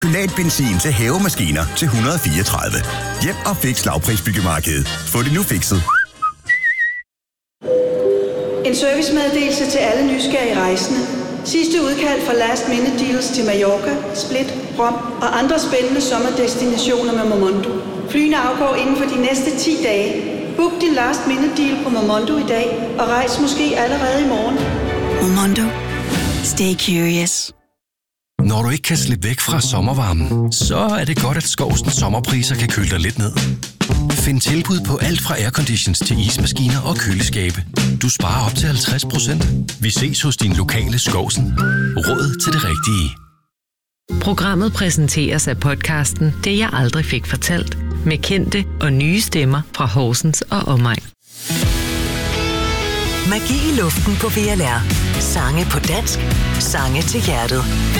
Benzin til havemaskiner til 134. Hjem og fix lavprisbyggemarkedet. Få det nu fikset. En servicemeddelelse til alle nysgerrige rejsende. Sidste udkald for last minute deals til Mallorca, Split, Rom og andre spændende sommerdestinationer med Momondo. Flyene afgår inden for de næste 10 dage. Book din last minute deal på Momondo i dag og rejs måske allerede i morgen. Momondo. Stay curious. Når du ikke kan slippe væk fra sommervarmen, så er det godt, at Skovsens sommerpriser kan køle dig lidt ned. Find tilbud på alt fra airconditions til ismaskiner og køleskabe. Du sparer op til 50%. Vi ses hos din lokale Skovsen. Råd til det rigtige. Programmet præsenteres af podcasten Det jeg aldrig fik fortalt, med kendte og nye stemmer fra Horsens og omegn. Magi i luften på VLR. Sange på dansk. Sange til hjertet.